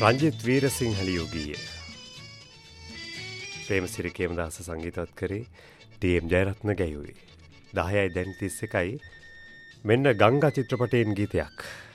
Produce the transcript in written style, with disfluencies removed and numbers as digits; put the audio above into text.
රංජිත් වීරසිංහ ලියුගීය. ප්‍රේමසිරි කේමදාස සංගීතවත් කරේ ටී.එම්. ජයරත්න ගැයුවේ. 10යි දැන් 31යි. මෙන්න ගංගා චිත්‍රපටයෙන් ගීතයක්.